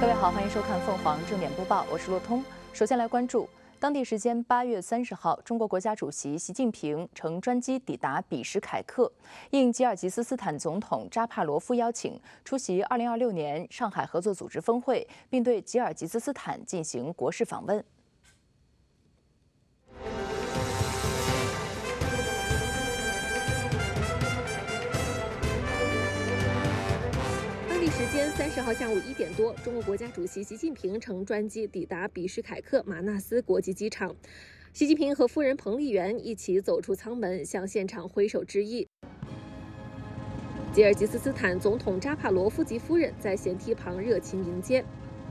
各位好，欢迎收看凤凰正点播报，我是骆通。首先来关注当地时间8月30号，中国国家主席习近平乘专机抵达比什凯克，应吉尔吉斯斯坦总统扎帕罗夫邀请，出席2026年上海合作组织峰会，并对吉尔吉斯斯坦进行国事访问。 时间30号下午1点多，中国国家主席习近平乘专机抵达比什凯克马纳斯国际机场。习近平和夫人彭丽媛一起走出舱门，向现场挥手致意。吉尔吉斯斯坦总统扎帕罗夫及夫人在舷梯旁热情迎接。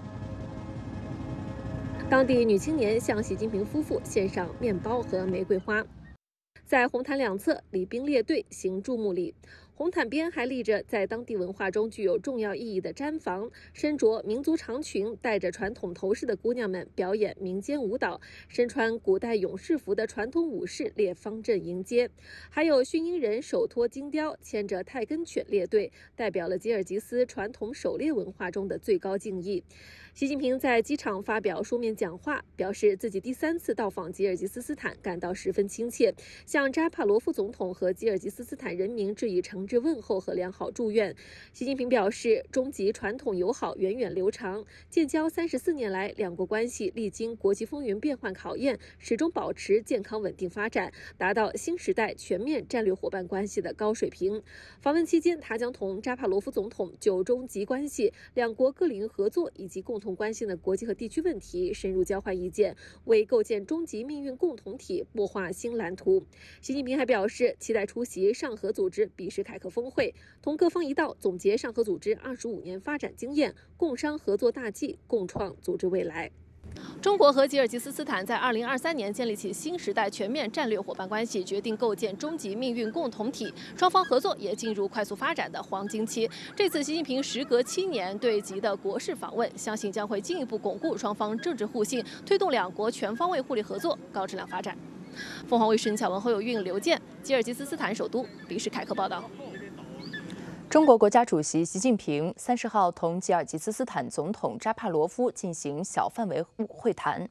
当地女青年向习近平夫妇献上面包和玫瑰花。在红毯两侧，礼兵列队行注目礼。红毯边还立着在当地文化中具有重要意义的毡房，身着民族长裙、戴着传统头饰的姑娘们表演民间舞蹈，身穿古代勇士服的传统武士列方阵迎接，还有驯鹰人手托金雕，牵着泰根犬列队，代表了吉尔吉斯传统狩猎文化中的最高敬意。习近平在机场发表书面讲话，表示自己第3次到访吉尔吉斯斯坦感到十分亲切，向扎帕罗夫总统和吉尔吉斯斯坦人民致以诚挚问候和良好祝愿。习近平表示，中吉传统友好源远流长，建交34年来，两国关系历经国际风云变幻考验，始终保持健康稳定发展，达到新时代全面战略伙伴关系的高水平。访问期间，他将同扎帕罗夫总统就中吉关系、两国各领域合作以及共同关心的国际和地区问题深入交换意见，为构建中吉命运共同体擘画新蓝图。习近平还表示，期待出席上合组织比什凯克峰会，同各方一道总结上合组织25年发展经验，共商合作大计，共创组织未来。中国和吉尔吉斯斯坦在2023年建立起新时代全面战略伙伴关系，决定构建中吉命运共同体，双方合作也进入快速发展的黄金期。这次习近平时隔7年对吉的国事访问，相信将会进一步巩固双方政治互信，推动两国全方位互利合作高质量发展。凤凰卫视巧文侯有运、刘健，吉尔吉斯斯坦首都比什凯克报道。 中国国家主席习近平30号同吉尔吉斯斯坦总统扎帕罗夫进行小范围会谈。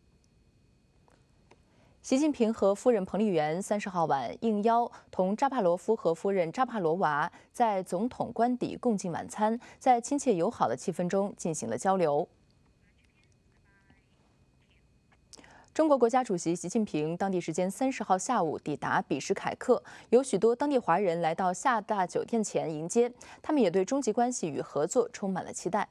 习近平和夫人彭丽媛30号晚应邀同扎帕罗夫和夫人扎帕罗娃在总统官邸共进晚餐，在亲切友好的气氛中进行了交流。中国国家主席习近平当地时间30号下午抵达比什凯克，有许多当地华人来到厦大酒店前迎接，他们也对中吉关系与合作充满了期待。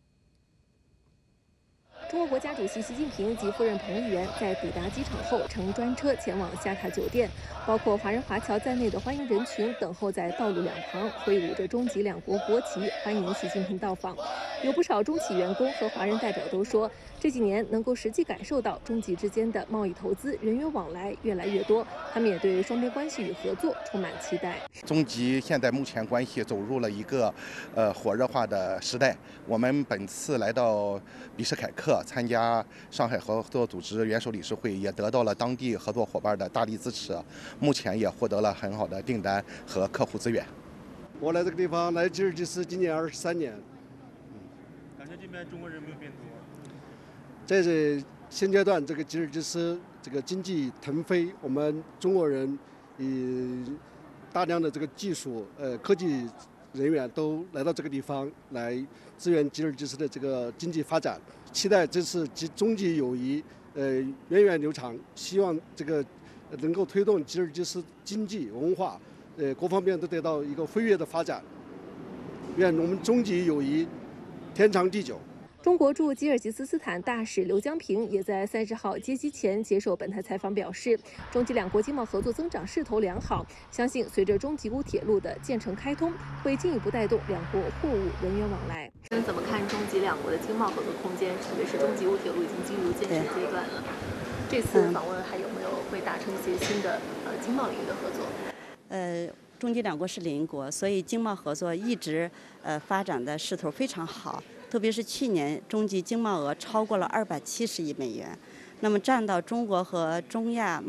中国国家主席习近平及夫人彭丽媛在抵达机场后，乘专车前往厦塔酒店，包括华人华侨在内的欢迎人群等候在道路两旁，挥舞着中吉两国国旗，欢迎习近平到访。有不少中企员工和华人代表都说，这几年能够实际感受到中吉之间的贸易投资、人员往来越来越多，他们也对双边关系与合作充满期待。 中吉现在目前关系走入了一个火热化的时代。我们本次来到比什凯克参加上海合作组织元首理事会，也得到了当地合作伙伴的大力支持，目前也获得了很好的订单和客户资源。 我来这个地方来吉尔吉斯今年23年， 感觉这边中国人没有变多。 在这现阶段，这个吉尔吉斯这个经济腾飞，我们中国人以大量的这个技术科技人员都来到这个地方来支援吉尔吉斯的这个经济发展。期待这次中吉友谊源远流长，希望这个能够推动吉尔吉斯经济文化各方面都得到一个飞跃的发展。愿我们中吉友谊天长地久。 中国驻吉尔吉斯斯坦大使刘江平也在30号接机前接受本台采访，表示，中吉两国经贸合作增长势头良好，相信随着中吉乌铁路的建成开通，会进一步带动两国货物人员往来。怎么看中吉两国的经贸合作空间？特别是中吉乌铁路已经进入建设阶段了，这次访问还有没有会达成一些新的经贸领域的合作？ 中吉两国是邻国，所以经贸合作一直发展的势头非常好。特别是去年中吉经贸额超过了270亿美元，那么占到中国和中亚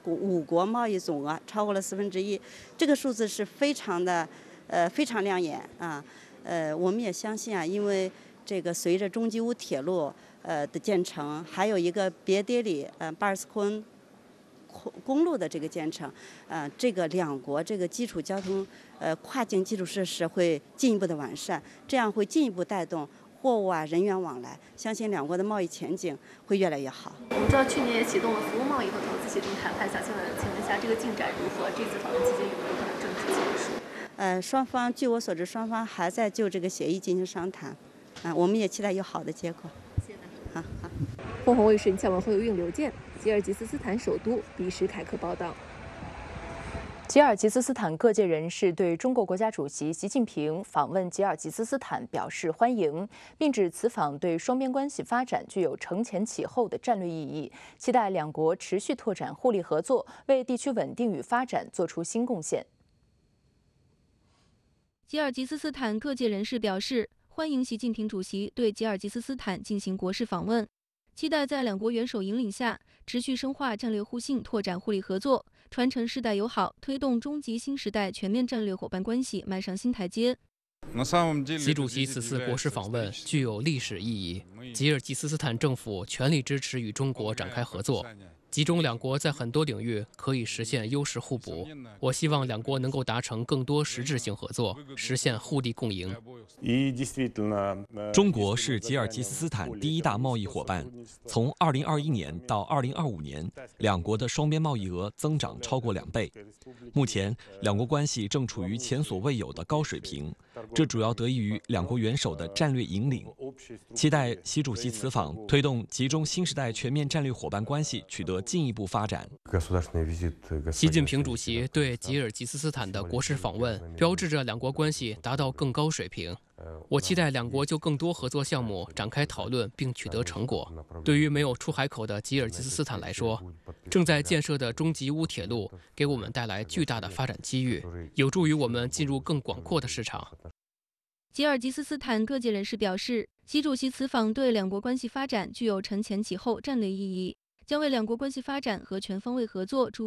5国贸易总额超过了1/4，这个数字是非常亮眼啊。我们也相信啊，因为这个随着中吉乌铁路的建成，还有一个别迭里巴尔斯库恩公路的这个建成，这个两国这个基础交通跨境基础设施会进一步的完善，这样会进一步带动货物人员往来，相信两国的贸易前景会越来越好。 我们知道去年也启动了服务贸易和投资协定谈判，想请问一下这个进展如何？这次访问期间有没有可能正式结束？ 双方据我所知，双方还在就这个协议进行商谈，我们也期待有好的结果。 谢谢。 好。 凤凰卫视前往后邮运邮件，吉尔吉斯斯坦首都比什凯克报道。 吉尔吉斯斯坦各界人士对中国国家主席习近平访问吉尔吉斯斯坦表示欢迎，并指此访对双边关系发展具有承前启后的战略意义，期待两国持续拓展互利合作，为地区稳定与发展做出新贡献。 吉尔吉斯斯坦各界人士表示欢迎习近平主席对吉尔吉斯斯坦进行国事访问，期待在两国元首引领下持续深化战略互信，拓展互利合作，传承世代友好，推动中吉新时代全面战略伙伴关系迈上新台阶。 习主席此次国事访问具有历史意义，吉尔吉斯斯坦政府全力支持与中国展开合作，集中两国在很多领域可以实现优势互补。我希望两国能够达成更多实质性合作，实现互利共赢。 中国是吉尔吉斯斯坦第一大贸易伙伴，从2021年到2025年，两国的双边贸易额增长超过2倍。目前，两国关系正处于前所未有的高水平，这主要得益于两国元首的战略引领。期待习主席此访推动集中新时代全面战略伙伴关系取得进一步发展。 习近平主席对吉尔吉斯斯坦的国事访问，标志着两国关系达到更高水平。我期待两国就更多合作项目展开讨论并取得成果。对于没有出海口的吉尔吉斯斯坦来说，正在建设的中吉乌铁路给我们带来巨大的发展机遇，有助于我们进入更广阔的市场。 吉尔吉斯斯坦各界人士表示，习主席此访对两国关系发展具有承前启后战略意义，将为两国关系发展和全方位合作注